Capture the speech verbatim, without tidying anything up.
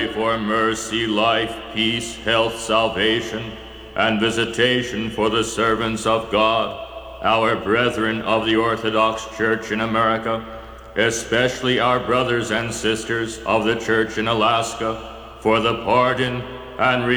for mercy, life, peace, health, salvation, and visitation for the servants of God, our brethren of the Orthodox Church in America, especially our brothers and sisters of the Church in Alaska, for the pardon and